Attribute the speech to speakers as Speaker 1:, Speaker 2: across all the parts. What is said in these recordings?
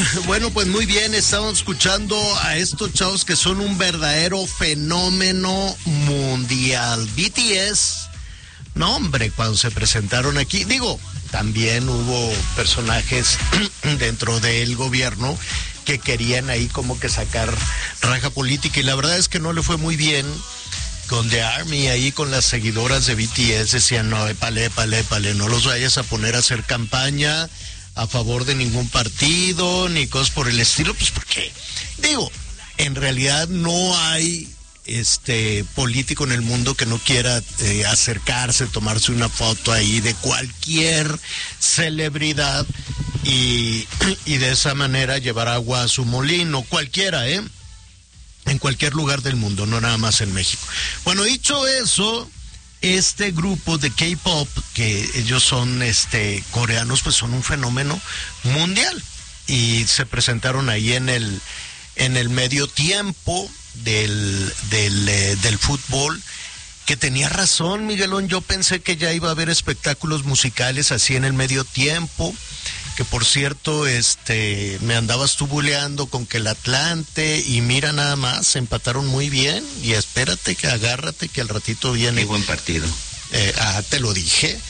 Speaker 1: Bueno, pues muy bien, estamos escuchando a estos chavos que son un verdadero fenómeno mundial. BTS, no hombre, cuando se presentaron aquí, digo, también hubo personajes dentro del gobierno que querían ahí como que sacar raja política y la verdad es que no le fue muy bien. Con The Army, ahí con las seguidoras de BTS decían, no, épale, no los vayas a poner a hacer campaña a favor de ningún partido, ni cosas por el estilo, pues porque, digo, en realidad no hay político en el mundo que no quiera acercarse, tomarse una foto ahí de cualquier celebridad y de esa manera llevar agua a su molino, cualquiera, en cualquier lugar del mundo, no nada más en México. Bueno, dicho eso, este grupo de K-pop, que ellos son coreanos, pues son un fenómeno mundial y se presentaron ahí en el medio tiempo del fútbol, que tenía razón, Miguelón. Yo pensé que ya iba a haber espectáculos musicales así en el medio tiempo, que por cierto, me andabas tú buleando con que el Atlante, y mira nada más, se empataron muy bien, y espérate que agárrate que al ratito viene.
Speaker 2: Qué buen partido.
Speaker 1: Te lo dije,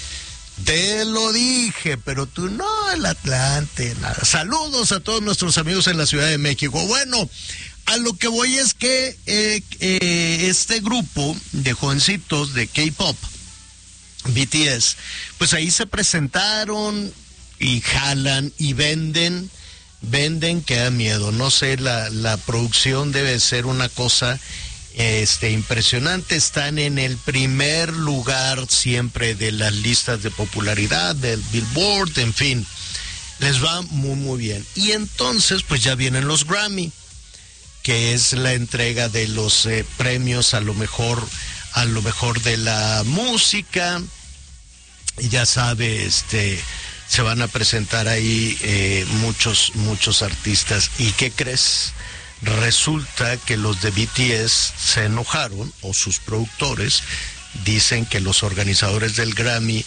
Speaker 1: pero tú no, el Atlante, nada. Saludos a todos nuestros amigos en la Ciudad de México. Bueno, a lo que voy es que este grupo de jovencitos de K-pop, BTS, pues ahí se presentaron y jalan y venden que da miedo. No sé, la producción debe ser una cosa impresionante. Están en el primer lugar siempre de las listas de popularidad, del Billboard, en fin, les va muy muy bien. Y entonces pues ya vienen los Grammy, que es la entrega de los premios a lo mejor de la música. Y ya sabe, se van a presentar ahí muchos artistas. ¿Y qué crees? Resulta que los de BTS se enojaron, o sus productores dicen que los organizadores del Grammy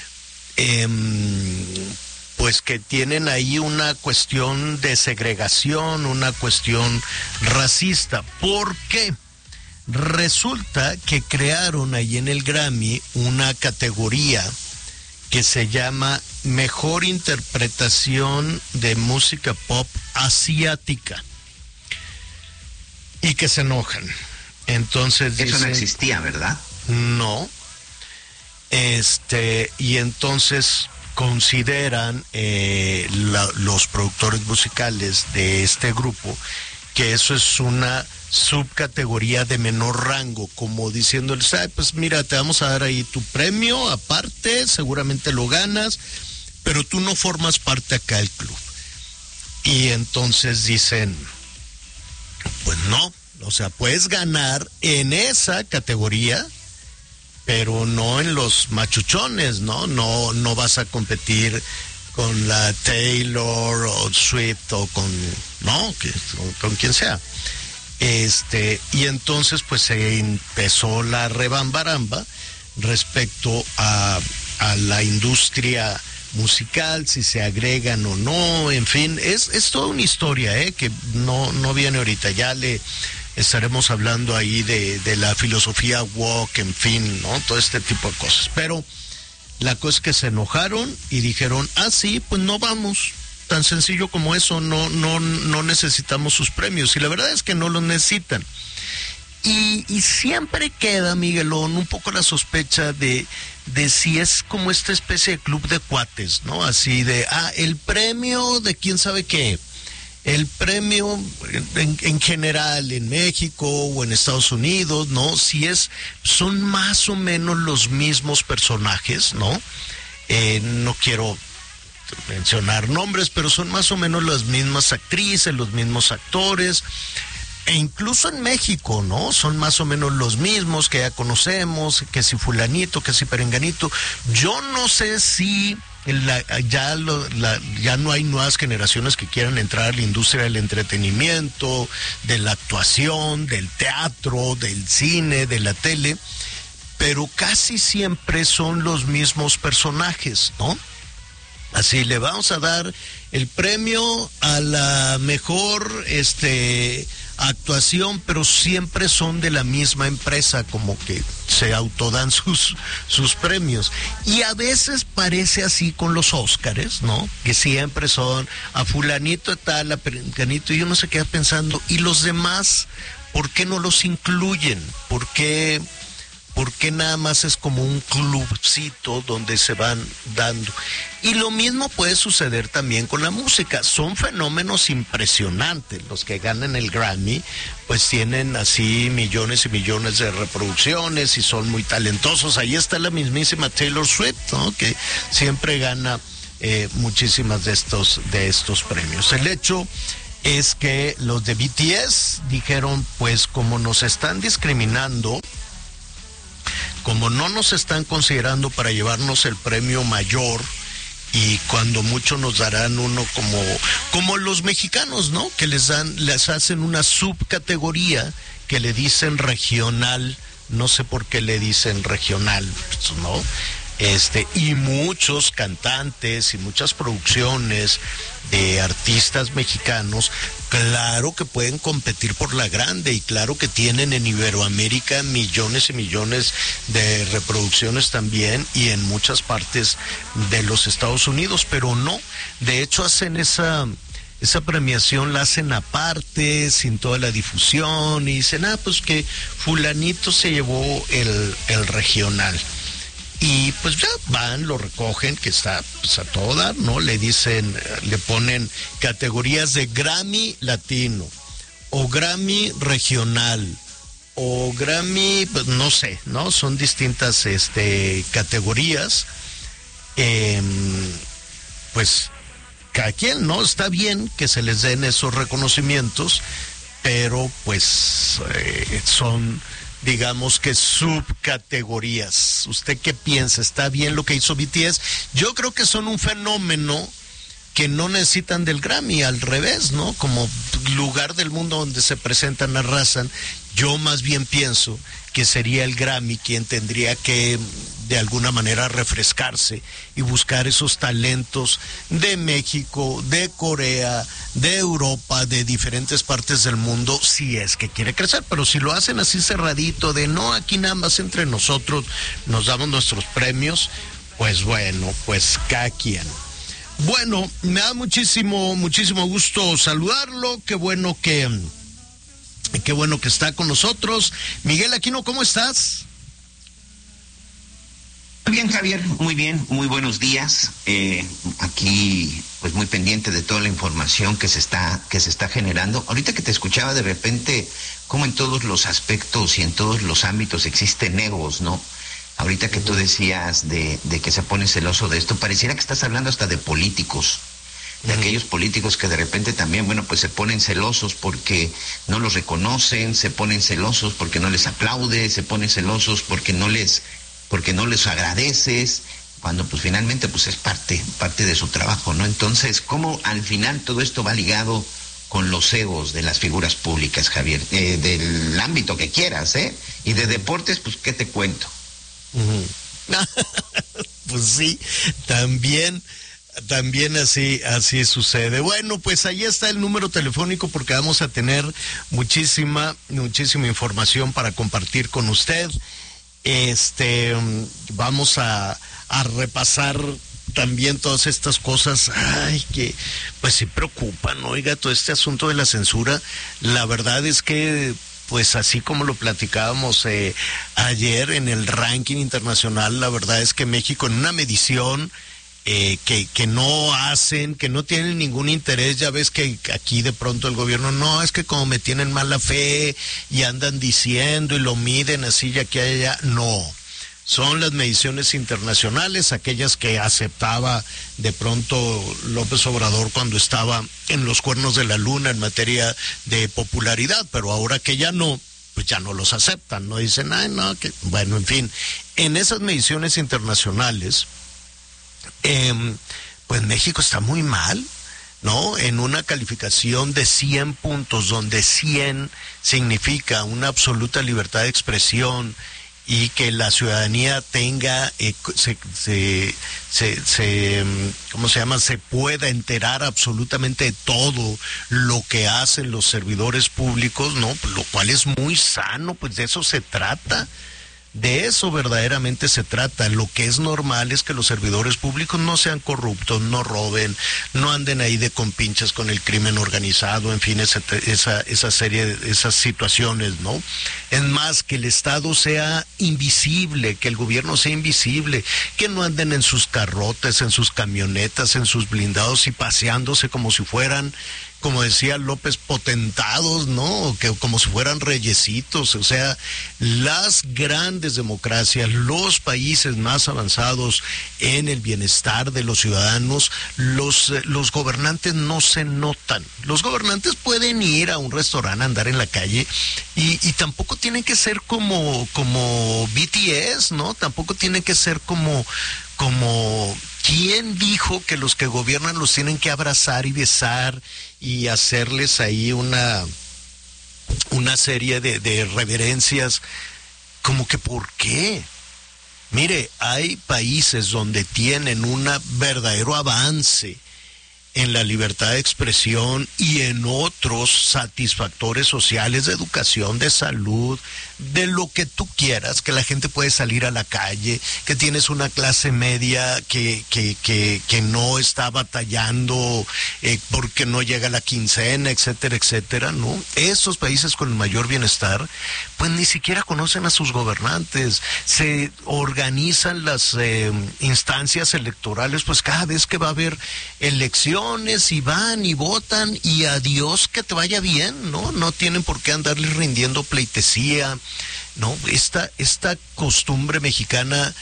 Speaker 1: pues que tienen ahí una cuestión de segregación, una cuestión racista. ¿Por qué? Resulta que crearon ahí en el Grammy una categoría que se llama Mejor Interpretación de Música Pop Asiática, y que se enojan. Entonces
Speaker 2: eso dicen, no existía, ¿verdad?
Speaker 1: No. Y entonces consideran los productores musicales de este grupo que eso es una subcategoría de menor rango, como diciéndoles, pues mira, te vamos a dar ahí tu premio aparte, seguramente lo ganas, pero tú no formas parte acá del club. Y entonces dicen, pues no, o sea, puedes ganar en esa categoría, pero no en los machuchones, no vas a competir con la Taylor o Swift o con quien sea. Y entonces pues se empezó la rebambaramba respecto a la industria musical, si se agregan o no, en fin, es toda una historia, que no viene ahorita. Ya le estaremos hablando ahí de la filosofía woke, en fin, ¿no? Todo este tipo de cosas. Pero la cosa es que se enojaron y dijeron, sí, pues no vamos. Tan sencillo como eso, no necesitamos sus premios. Y la verdad es que no los necesitan. Y siempre queda, Miguelón, un poco la sospecha de si es como esta especie de club de cuates, ¿no? Así de, el premio de quién sabe qué. El premio en general en México o en Estados Unidos, ¿no? Son más o menos los mismos personajes, ¿no? No quiero mencionar nombres, pero son más o menos las mismas actrices, los mismos actores, e incluso en México, ¿no? Son más o menos los mismos que ya conocemos, que si fulanito, que si perenganito. Yo no sé si ya no hay nuevas generaciones que quieran entrar a la industria del entretenimiento, de la actuación, del teatro, del cine, de la tele, pero casi siempre son los mismos personajes, ¿no? Así le vamos a dar el premio a la mejor actuación, pero siempre son de la misma empresa, como que se autodan sus premios. Y a veces parece así con los Óscares, ¿no? Que siempre son a fulanito tal, a perenganito, y uno se queda pensando, ¿y los demás por qué no los incluyen? ¿Por qué nada más es como un clubcito donde se van dando? Y lo mismo puede suceder también con la música. Son fenómenos impresionantes. Los que ganan el Grammy, pues tienen así millones y millones de reproducciones y son muy talentosos. Ahí está la mismísima Taylor Swift, ¿no? Que siempre gana muchísimas de estos premios. El hecho es que los de BTS dijeron, pues como nos están discriminando, como no nos están considerando para llevarnos el premio mayor, y cuando mucho nos darán uno como los mexicanos, ¿no? Que les hacen una subcategoría que le dicen regional, no sé por qué le dicen regional, ¿no? Y muchos cantantes y muchas producciones de artistas mexicanos, claro que pueden competir por la grande y claro que tienen en Iberoamérica millones y millones de reproducciones también y en muchas partes de los Estados Unidos, pero no, de hecho hacen esa premiación, la hacen aparte, sin toda la difusión, y dicen, pues que fulanito se llevó el regional. Y pues ya van, lo recogen, que está pues a todo dar, ¿no? Le ponen categorías de Grammy latino, o Grammy regional, o Grammy, pues no sé, ¿no? Son distintas categorías. Pues cada quien, ¿no? Está bien que se les den esos reconocimientos, pero pues son, digamos que subcategorías. ¿Usted qué piensa? ¿Está bien lo que hizo BTS? Yo creo que son un fenómeno que no necesitan del Grammy, al revés, ¿no? Como lugar del mundo donde se presentan, arrasan. Yo más bien pienso que sería el Grammy quien tendría que de alguna manera refrescarse y buscar esos talentos de México, de Corea, de Europa, de diferentes partes del mundo, si es que quiere crecer. Pero si lo hacen así cerradito, de no, aquí nada más entre nosotros nos damos nuestros premios, pues bueno, pues cada quien. Bueno, me da muchísimo gusto saludarlo. Qué bueno que está con nosotros. Miguel Aquino, ¿cómo estás?
Speaker 2: Muy bien, Javier, muy bien, muy buenos días. Aquí, pues muy pendiente de toda la información que se está generando. Ahorita que te escuchaba, de repente, como en todos los aspectos y en todos los ámbitos existen egos, ¿no? Ahorita que tú decías de que se pone celoso de esto, pareciera que estás hablando hasta de políticos. De aquellos políticos que de repente también, bueno, pues se ponen celosos porque no los reconocen, se ponen celosos porque no les aplaude, se ponen celosos porque no les agradeces, cuando pues finalmente pues es parte de su trabajo, ¿no? Entonces, ¿cómo al final todo esto va ligado con los egos de las figuras públicas, Javier? Del ámbito que quieras, y de deportes, pues, ¿qué te cuento?
Speaker 1: Pues sí, también así sucede. Bueno, pues ahí está el número telefónico, porque vamos a tener muchísima información para compartir con usted. Vamos a repasar también todas estas cosas, que pues sí preocupan, oiga, todo este asunto de la censura. La verdad es que, pues así como lo platicábamos ayer en el ranking internacional, la verdad es que México, en una medición que no hacen, que no tienen ningún interés, ya ves que aquí de pronto el gobierno, no, es que como me tienen mala fe y andan diciendo y lo miden así y aquí y allá, no. Son las mediciones internacionales, aquellas que aceptaba de pronto López Obrador cuando estaba en los cuernos de la luna en materia de popularidad, pero ahora que ya no, pues ya no los aceptan, no dicen, no, que bueno, en fin, en esas mediciones internacionales, pues México está muy mal, ¿no? En una calificación de 100 puntos, donde 100 significa una absoluta libertad de expresión y que la ciudadanía tenga, ¿cómo se llama? Se pueda enterar absolutamente de todo lo que hacen los servidores públicos, ¿no? Lo cual es muy sano, pues de eso se trata. De eso verdaderamente se trata. Lo que es normal es que los servidores públicos no sean corruptos, no roben, no anden ahí de compinches con el crimen organizado, en fin, esa serie, esas situaciones, ¿no? Es más, que el Estado sea invisible, que el gobierno sea invisible, que no anden en sus carrotes, en sus camionetas, en sus blindados y paseándose como si fueran, como decía López, potentados, ¿no? Que como si fueran reyesitos. O sea, las grandes democracias, los países más avanzados en el bienestar de los ciudadanos, los gobernantes no se notan. Los gobernantes pueden ir a un restaurante, andar en la calle, y tampoco tienen que ser como BTS, ¿no? Tampoco tienen que ser como ¿quién dijo que los que gobiernan los tienen que abrazar y besar y hacerles ahí una serie de reverencias? Como que ¿por qué? Mire, hay países donde tienen un verdadero avance en la libertad de expresión y en otros satisfactores sociales de educación, de salud, de lo que tú quieras, que la gente puede salir a la calle, que tienes una clase media que no está batallando porque no llega la quincena, etcétera, etcétera, ¿no? Esos países con el mayor bienestar, pues ni siquiera conocen a sus gobernantes. Se organizan las instancias electorales, pues cada vez que va a haber elecciones y van y votan y adiós, que te vaya bien, ¿no? No tienen por qué andarles rindiendo pleitesía, ¿no? Esta costumbre mexicana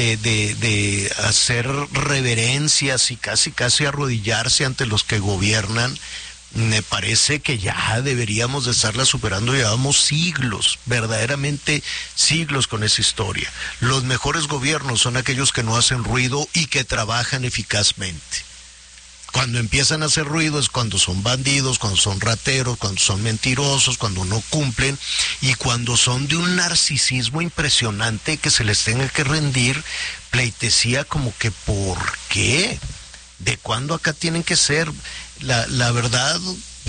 Speaker 1: de hacer reverencias y casi arrodillarse ante los que gobiernan, me parece que ya deberíamos de estarla superando. Llevamos siglos, verdaderamente siglos con esa historia. Los mejores gobiernos son aquellos que no hacen ruido y que trabajan eficazmente. Cuando empiezan a hacer ruido es cuando son bandidos, cuando son rateros, cuando son mentirosos, cuando no cumplen y cuando son de un narcisismo impresionante que se les tenga que rendir pleitesía, como que ¿por qué? ¿De cuándo acá tienen que ser? La verdad,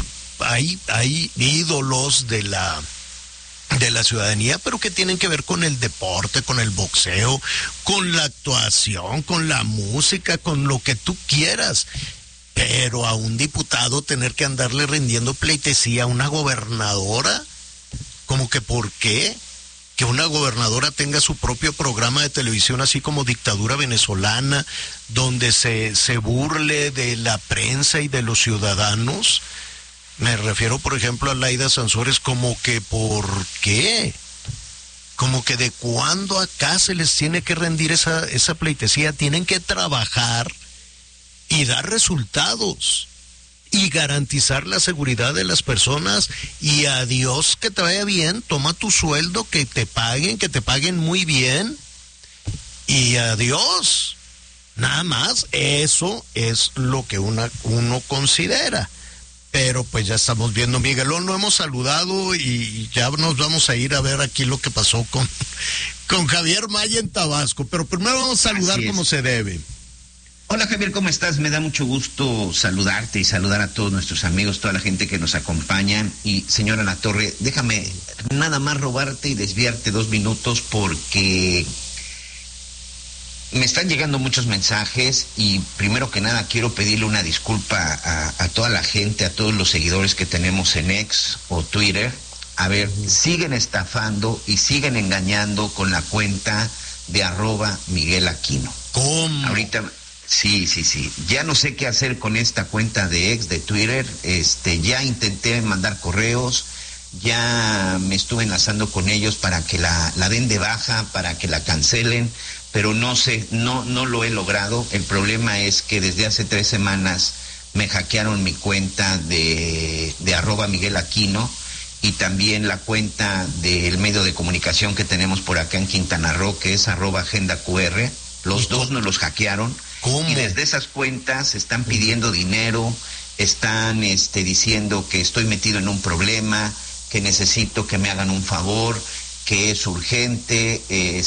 Speaker 1: hay ídolos de la ciudadanía, pero que tienen que ver con el deporte, con el boxeo, con la actuación, con la música, con lo que tú quieras. Pero a un diputado tener que andarle rindiendo pleitesía a una gobernadora, como que ¿por qué? Que una gobernadora tenga su propio programa de televisión, así como Dictadura Venezolana, donde se burle de la prensa y de los ciudadanos. Me refiero, por ejemplo, a Laida Sansores, como que ¿por qué? Como que ¿de cuándo acá se les tiene que rendir esa pleitesía? Tienen que trabajar y dar resultados y garantizar la seguridad de las personas, y adiós, que te vaya bien, toma tu sueldo, que te paguen muy bien, y adiós. Nada más, eso es lo que uno considera. Pero pues ya estamos viendo, Miguelón, lo hemos saludado y ya nos vamos a ir a ver aquí lo que pasó con Javier Maya en Tabasco. Pero primero vamos a saludar como se debe.
Speaker 2: Hola Javier, ¿cómo estás? Me da mucho gusto saludarte y saludar a todos nuestros amigos, toda la gente que nos acompaña. Y señora Latorre, déjame nada más robarte y desviarte 2 minutos, porque me están llegando muchos mensajes y primero que nada quiero pedirle una disculpa a toda la gente, a todos los seguidores que tenemos en X o Twitter. A ver, siguen estafando y siguen engañando con la cuenta de @MiguelAquino.
Speaker 1: ¿Cómo?
Speaker 2: Ahorita... Sí. Ya no sé qué hacer con esta cuenta de X de Twitter. Ya intenté mandar correos, ya me estuve enlazando con ellos para que la den de baja, para que la cancelen, pero no sé, no lo he logrado. El problema es que desde hace 3 semanas me hackearon mi cuenta de @MiguelAquino y también la cuenta del medio de comunicación que tenemos por acá en Quintana Roo, que es @AgendaQR. Los dos nos los hackearon.
Speaker 1: ¿Cómo?
Speaker 2: Y desde esas cuentas están pidiendo dinero, están diciendo que estoy metido en un problema, que necesito que me hagan un favor, que es urgente,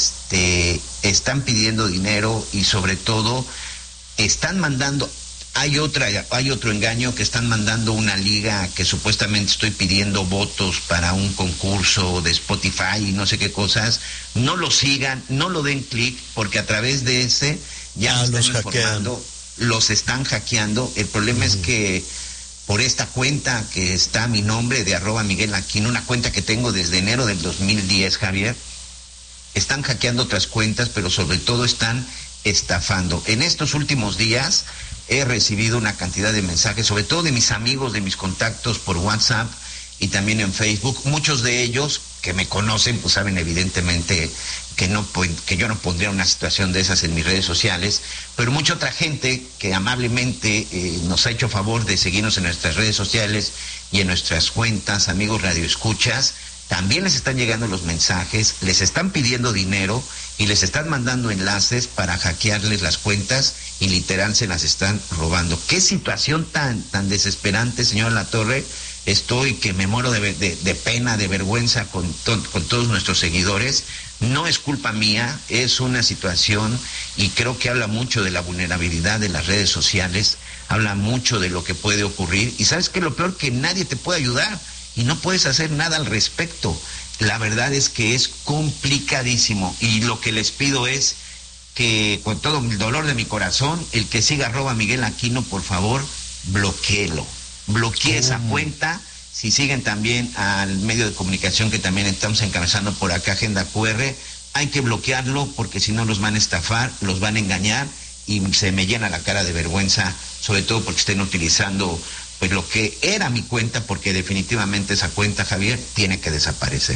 Speaker 2: están pidiendo dinero y sobre todo están mandando, hay otro engaño, que están mandando una liga que supuestamente estoy pidiendo votos para un concurso de Spotify y no sé qué cosas. No lo sigan, no lo den clic, porque a través de ese ya me están informando, los están hackeando. El problema es que por esta cuenta que está a mi nombre de @MiguelAquino, una cuenta que tengo desde enero del 2010, Javier, están hackeando otras cuentas, pero sobre todo están estafando. En estos últimos días he recibido una cantidad de mensajes, sobre todo de mis amigos, de mis contactos por WhatsApp y también en Facebook. Muchos de ellos que me conocen, pues saben evidentemente que yo no pondría una situación de esas en mis redes sociales, pero mucha otra gente que amablemente nos ha hecho favor de seguirnos en nuestras redes sociales y en nuestras cuentas, amigos radioescuchas, también les están llegando los mensajes, les están pidiendo dinero y les están mandando enlaces para hackearles las cuentas y literal se las están robando. Qué situación tan desesperante, señora Latorre. Estoy que me muero de pena, de vergüenza con todos nuestros seguidores. No es culpa mía, es una situación, y creo que habla mucho de la vulnerabilidad de las redes sociales, habla mucho de lo que puede ocurrir. Y ¿sabes qué? Lo peor, que nadie te puede ayudar y no puedes hacer nada al respecto. La verdad es que es complicadísimo, y lo que les pido es que, con todo el dolor de mi corazón, el que siga @MiguelAquino, por favor, bloquéelo. Bloquee esa cuenta. Si siguen también al medio de comunicación que también estamos encabezando por acá, Agenda QR, hay que bloquearlo, porque si no los van a estafar, los van a engañar, y se me llena la cara de vergüenza, sobre todo porque estén utilizando pues lo que era mi cuenta, porque definitivamente esa cuenta, Javier, tiene que desaparecer.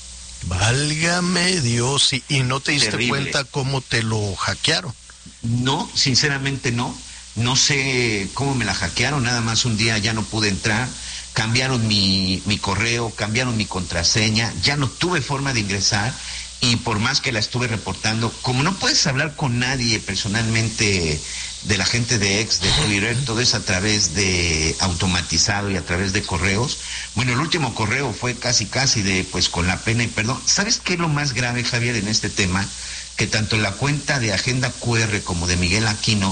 Speaker 1: Válgame Dios, y no te diste
Speaker 2: Terrible.
Speaker 1: cuenta cómo te lo hackearon.
Speaker 2: No, sinceramente no. No sé cómo me la hackearon, nada más un día ya no pude entrar, cambiaron mi correo, cambiaron mi contraseña, ya no tuve forma de ingresar, y por más que la estuve reportando, como no puedes hablar con nadie personalmente de la gente de X, de Twitter, todo es a través de automatizado y a través de correos. Bueno, el último correo fue casi de, pues, con la pena y perdón. ¿Sabes qué es lo más grave, Javier, en este tema? Que tanto la cuenta de Agenda QR como de Miguel Aquino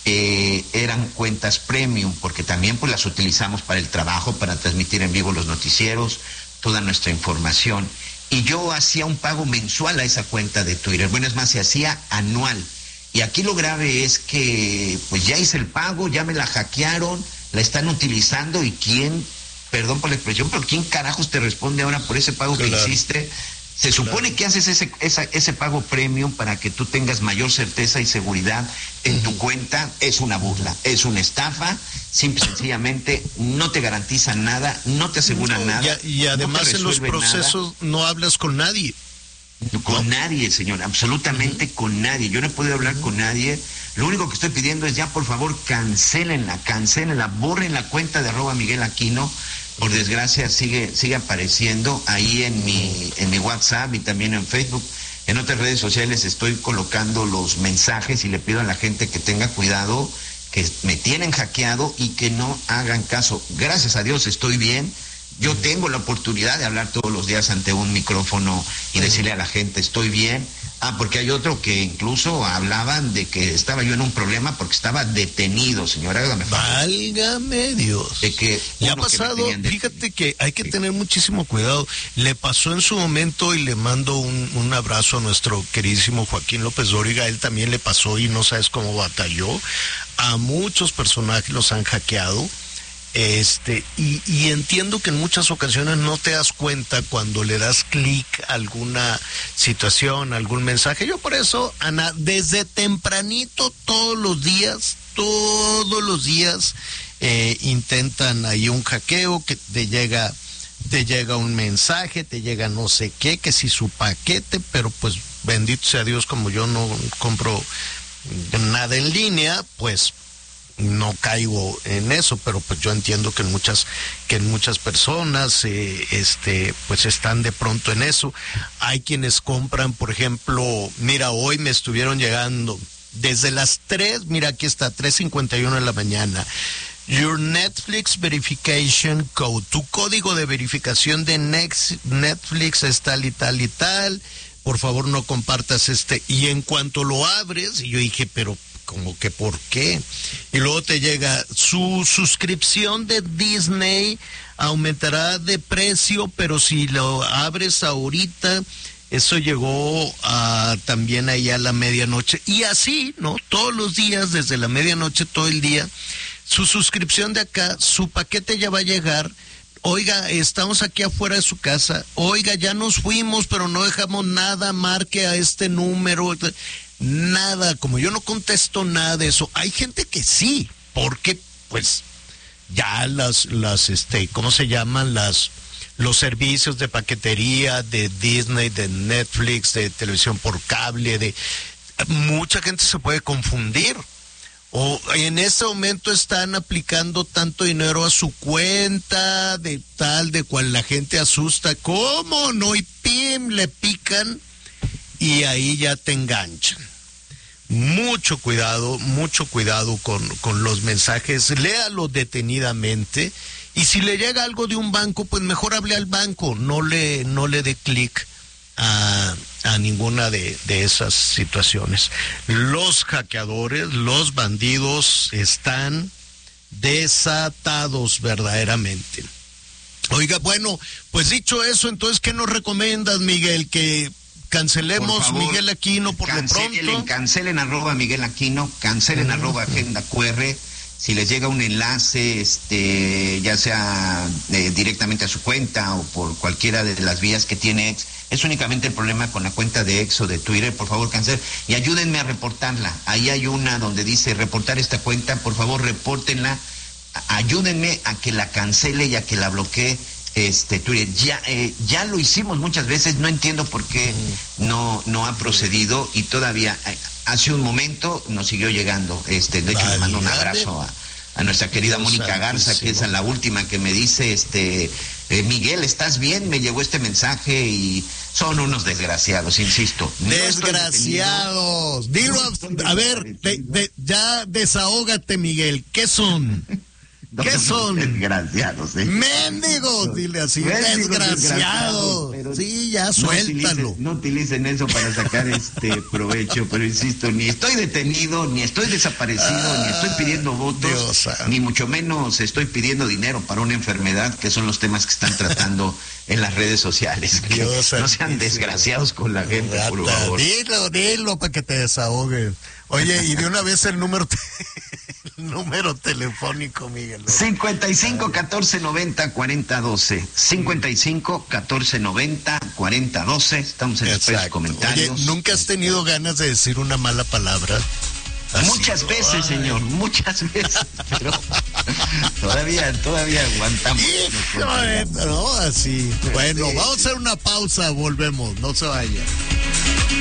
Speaker 2: eran cuentas premium, porque también pues las utilizamos para el trabajo, para transmitir en vivo los noticieros, toda nuestra información. Y yo hacía un pago mensual a esa cuenta de Twitter. Bueno, es más, se hacía anual. Y aquí lo grave es que pues ya hice el pago, ya me la hackearon, la están utilizando, y quién, perdón por la expresión, pero quién carajos te responde ahora por ese pago que hiciste. Se supone que haces ese pago premium para que tú tengas mayor certeza y seguridad en tu cuenta. Es una burla, es una estafa, simple y sencillamente no te garantizan nada, no te aseguran nada.
Speaker 1: Y además en los procesos no hablas con nadie.
Speaker 2: Con nadie, señor, absolutamente con nadie. Yo no he podido hablar con nadie. Lo único que estoy pidiendo es, ya por favor, cancelenla, borren la cuenta de @MiguelAquino. Por desgracia sigue apareciendo ahí en mi WhatsApp y también en Facebook. En otras redes sociales estoy colocando los mensajes y le pido a la gente que tenga cuidado, que me tienen hackeado y que no hagan caso. Gracias a Dios estoy bien. Yo tengo la oportunidad de hablar todos los días ante un micrófono y decirle a la gente, estoy bien. Porque hay otro que incluso hablaban de que estaba yo en un problema porque estaba detenido, señora.
Speaker 1: Válgame Dios.
Speaker 2: De que
Speaker 1: le ha pasado, fíjate que hay que tener muchísimo cuidado. Le pasó en su momento, y le mando un abrazo a nuestro queridísimo Joaquín López Dóriga. Él también le pasó, y no sabes cómo batalló. A muchos personajes los han hackeado. Y entiendo que en muchas ocasiones no te das cuenta cuando le das clic a alguna situación, algún mensaje. Yo por eso, Ana, desde tempranito, todos los días intentan ahí un hackeo, que te llega un mensaje, te llega no sé qué, que si su paquete, pero pues bendito sea Dios, como yo no compro nada en línea, pues no caigo en eso, pero pues yo entiendo que en muchas personas pues están de pronto en eso. Hay quienes compran, por ejemplo, mira, hoy me estuvieron llegando desde las 3, mira, aquí está, 3:51 de la mañana, Your Netflix Verification Code. Tu código de verificación de Netflix es tal y tal y tal. Por favor, no compartas este. Y en cuanto lo abres, y yo dije, pero como que ¿por qué? Y luego te llega, su suscripción de Disney aumentará de precio, pero si lo abres ahorita, eso llegó también ahí a la medianoche. Y así, ¿no? Todos los días, desde la medianoche, todo el día, su suscripción de acá, su paquete ya va a llegar. Oiga, estamos aquí afuera de su casa. Oiga, ya nos fuimos, pero no dejamos nada, marque a este número. Nada, como yo no contesto nada de eso. Hay gente que sí, porque pues ya ¿cómo se llaman? Los servicios de paquetería de Disney, de Netflix, de televisión por cable, mucha gente se puede confundir. O en este momento están aplicando tanto dinero a su cuenta, de cual la gente asusta, ¿cómo no? Y pim, le pican y ahí ya te enganchan. Mucho cuidado con los mensajes, léalo detenidamente, y si le llega algo de un banco, pues mejor hable al banco, no le dé clic a ninguna de esas situaciones. Los hackeadores, los bandidos están desatados verdaderamente. Oiga, bueno, pues dicho eso, entonces, ¿qué nos recomiendas, Miguel? Que cancelemos, favor, Miguel Aquino por lo pronto.
Speaker 2: Cancelen @Miguel Aquino, cancelen @Agenda QR. Si les llega un enlace, ya sea directamente a su cuenta o por cualquiera de las vías que tiene X, es únicamente el problema con la cuenta de X o de Twitter. Por favor, cancelen y ayúdenme a reportarla. Ahí hay una donde dice reportar esta cuenta. Por favor, repórtenla. Ayúdenme a que la cancele y a que la bloquee. Twitter, ya lo hicimos muchas veces, no entiendo por qué no ha procedido, y todavía hace un momento nos siguió llegando. De hecho, le mando un abrazo a nuestra querida Mónica Garza, que es la última que me dice, Miguel, ¿estás bien? Me llegó este mensaje, y son unos desgraciados, insisto.
Speaker 1: Desgraciados. Dilo, a ver, ya desahógate, Miguel, ¿qué son? ¿Qué son?
Speaker 2: Desgraciados,
Speaker 1: Mendigos, dile así, desgraciados. Sí, ya suéltalo.
Speaker 2: No utilicen eso para sacar provecho, pero insisto, ni estoy detenido, ni estoy desaparecido, ni estoy pidiendo votos, ni mucho menos estoy pidiendo dinero para una enfermedad, que son los temas que están tratando en las redes sociales. No sean desgraciados con la gente, por favor.
Speaker 1: Dilo para que te desahogues. Oye, y de una vez el número telefónico, Miguel.
Speaker 2: 55 14 90 40 12. 55 14 90 40 12. Estamos en los comentarios.
Speaker 1: Oye, ¿nunca has tenido ganas de decir una mala palabra?
Speaker 2: Muchas veces, señor, muchas veces, pero todavía aguantamos.
Speaker 1: No, así. Bueno, vamos a hacer una pausa, volvemos, no se vaya.